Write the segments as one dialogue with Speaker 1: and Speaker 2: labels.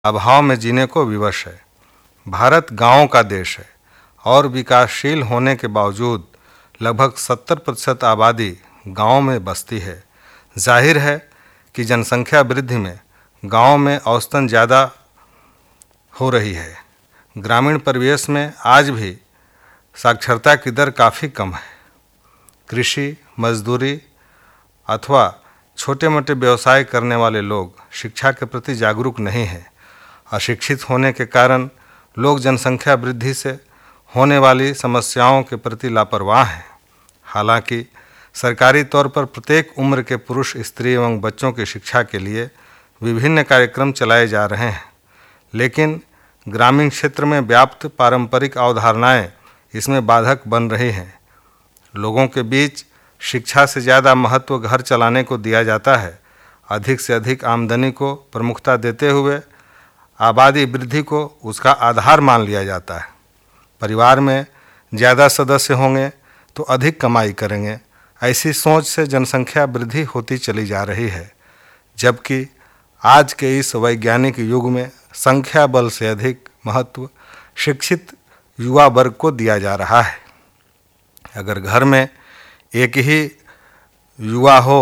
Speaker 1: अभाव में जीने को विवश है। भारत गांवों का देश है और विकासशील होने के बावजूद लगभग 70% आबादी गांवों में बसती है। जाहिर है कि जनसंख्या वृद्धि में गांवों में औसतन ज़्यादा हो रही है। ग्रामीण परिवेश में आज भी साक्षरता की दर काफ़ी कम है। कृषि, मजदूरी अथवा छोटे मोटे व्यवसाय करने वाले लोग शिक्षा के प्रति जागरूक नहीं हैं। अशिक्षित होने के कारण लोग जनसंख्या वृद्धि से होने वाली समस्याओं के प्रति लापरवाह हैं। हालांकि सरकारी तौर पर प्रत्येक उम्र के पुरुष, स्त्री एवं बच्चों की शिक्षा के लिए विभिन्न कार्यक्रम चलाए जा रहे हैं, लेकिन ग्रामीण क्षेत्र में व्याप्त पारंपरिक अवधारणाएं इसमें बाधक बन रही हैं। लोगों के बीच शिक्षा से ज़्यादा महत्व घर चलाने को दिया जाता है। अधिक से अधिक आमदनी को प्रमुखता देते हुए आबादी वृद्धि को उसका आधार मान लिया जाता है। परिवार में ज़्यादा सदस्य होंगे तो अधिक कमाई करेंगे, ऐसी सोच से जनसंख्या वृद्धि होती चली जा रही है, जबकि आज के इस वैज्ञानिक युग में संख्या बल से अधिक महत्व शिक्षित युवा वर्ग को दिया जा रहा है। अगर घर में एक ही युवा हो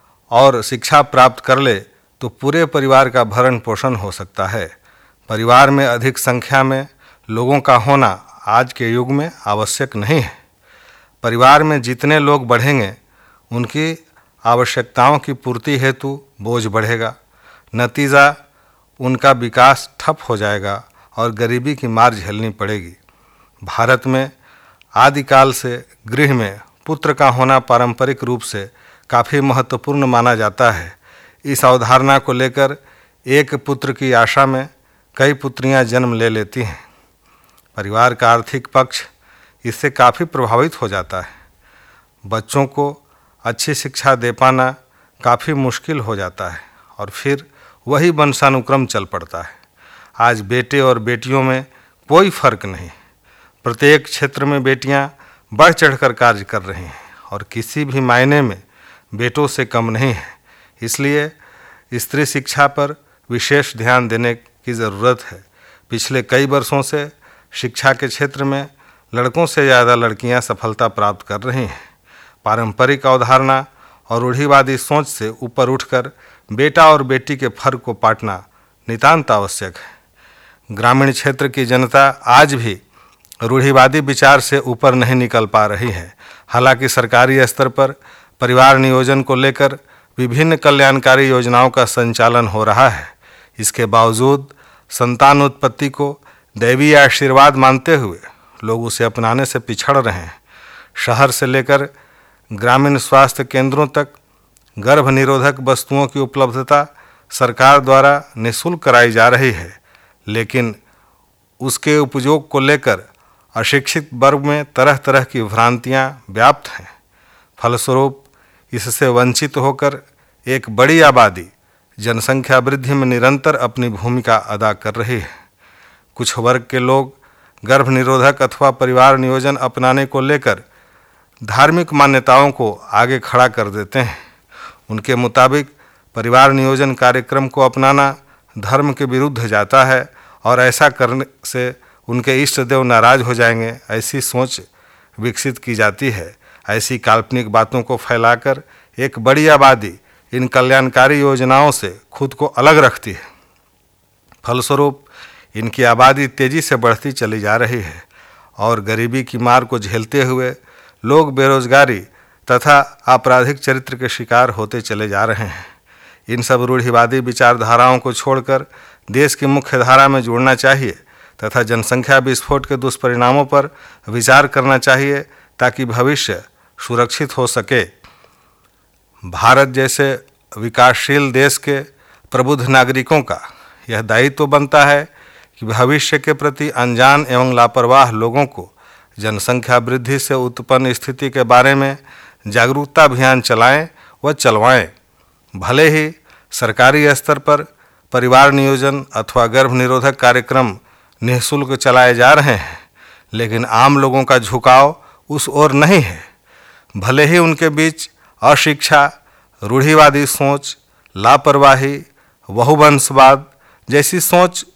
Speaker 1: और शिक्षा प्राप्त कर ले तो पूरे परिवार का भरण पोषण हो सकता है। परिवार में अधिक संख्या में लोगों का होना आज के युग में आवश्यक नहीं है। परिवार में जितने लोग बढ़ेंगे उनकी आवश्यकताओं की पूर्ति हेतु बोझ बढ़ेगा। नतीजा उनका विकास ठप हो जाएगा और गरीबी की मार झेलनी पड़ेगी। भारत में आदिकाल से गृह में पुत्र का होना पारंपरिक रूप से काफ़ी महत्वपूर्ण माना जाता है। इस अवधारणा को लेकर एक पुत्र की आशा में कई पुत्रियां जन्म ले लेती हैं। परिवार का आर्थिक पक्ष इससे काफ़ी प्रभावित हो जाता है। बच्चों को अच्छी शिक्षा दे पाना काफ़ी मुश्किल हो जाता है और फिर वही वंशानुक्रम चल पड़ता है। आज बेटे और बेटियों में कोई फर्क नहीं। प्रत्येक क्षेत्र में बेटियां बढ़ चढ़कर कार्य कर रही हैं और किसी भी मायने में बेटों से कम नहीं है। इसलिए स्त्री शिक्षा पर विशेष ध्यान देने की ज़रूरत है। पिछले कई वर्षों से शिक्षा के क्षेत्र में लड़कों से ज़्यादा लड़कियां सफलता प्राप्त कर रही हैं। पारंपरिक अवधारणा और रूढ़िवादी सोच से ऊपर उठकर बेटा और बेटी के फर्क को पाटना नितांत आवश्यक है। ग्रामीण क्षेत्र की जनता आज भी रूढ़िवादी विचार से ऊपर नहीं निकल पा रही है। हालांकि सरकारी स्तर पर परिवार नियोजन को लेकर विभिन्न कल्याणकारी योजनाओं का संचालन हो रहा है। इसके बावजूद संतान उत्पत्ति को दैवीय आशीर्वाद मानते हुए लोग उसे अपनाने से पिछड़ रहे हैं। शहर से लेकर ग्रामीण स्वास्थ्य केंद्रों तक गर्भ निरोधक वस्तुओं की उपलब्धता सरकार द्वारा निःशुल्क कराई जा रही है, लेकिन उसके उपयोग को लेकर अशिक्षित वर्ग में तरह तरह की भ्रांतियां व्याप्त हैं। फलस्वरूप इससे वंचित होकर एक बड़ी आबादी जनसंख्या वृद्धि में निरंतर अपनी भूमिका अदा कर रही है। कुछ वर्ग के लोग गर्भ निरोधक अथवा परिवार नियोजन अपनाने को लेकर धार्मिक मान्यताओं को आगे खड़ा कर देते हैं। उनके मुताबिक परिवार नियोजन कार्यक्रम को अपनाना धर्म के विरुद्ध जाता है और ऐसा करने से उनके इष्ट देव नाराज हो जाएंगे, ऐसी सोच विकसित की जाती है। ऐसी काल्पनिक बातों को फैलाकर एक बड़ी आबादी इन कल्याणकारी योजनाओं से खुद को अलग रखती है। फलस्वरूप इनकी आबादी तेज़ी से बढ़ती चली जा रही है और गरीबी की मार को झेलते हुए लोग बेरोजगारी तथा आपराधिक चरित्र के शिकार होते चले जा रहे हैं। इन सब रूढ़िवादी विचारधाराओं को छोड़कर देश की मुख्य धारा में जुड़ना चाहिए तथा जनसंख्या विस्फोट के दुष्परिणामों पर विचार करना चाहिए ताकि भविष्य सुरक्षित हो सके। भारत जैसे विकासशील देश के प्रबुद्ध नागरिकों का यह दायित्व बनता है कि भविष्य के प्रति अनजान एवं लापरवाह लोगों को जनसंख्या वृद्धि से उत्पन्न स्थिति के बारे में जागरूकता अभियान चलाएं व चलवाएं। भले ही सरकारी स्तर पर परिवार नियोजन अथवा गर्भ निरोधक कार्यक्रम निःशुल्क चलाए जा रहे हैं, लेकिन आम लोगों का झुकाव उस ओर नहीं है। भले ही उनके बीच अशिक्षा, रूढ़िवादी सोच, लापरवाही, बहुवंशवाद जैसी सोच